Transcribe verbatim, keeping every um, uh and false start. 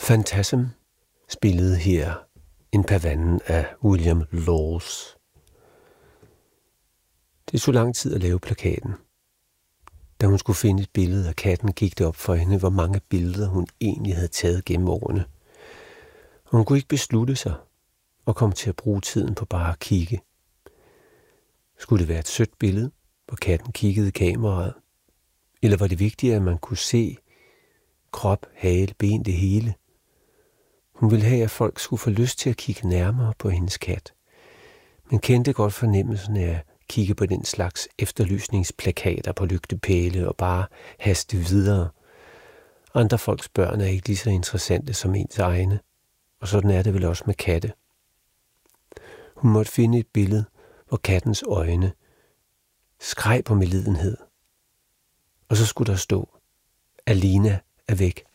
Phantasm spillede her en pavanen af William Laws. Det tog lang tid at lave plakaten. Da hun skulle finde et billede af katten, gik det op for hende, hvor mange billeder hun egentlig havde taget gennem årene. Og hun kunne ikke beslutte sig og kom til at bruge tiden på bare at kigge. Skulle det være et sødt billede, hvor katten kiggede i kameraet? Eller var det vigtigt, at man kunne se krop, hale, ben, det hele? Hun ville have, at folk skulle få lyst til at kigge nærmere på hendes kat, men kendte godt fornemmelsen af at kigge på den slags efterlysningsplakater på lygtepæle og bare haste videre. Andre folks børn er ikke lige så interessante som ens egne, og sådan er det vel også med katte. Hun måtte finde et billede, hvor kattens øjne skreg på medlidenhed. Og så skulle der stå, Alina er væk.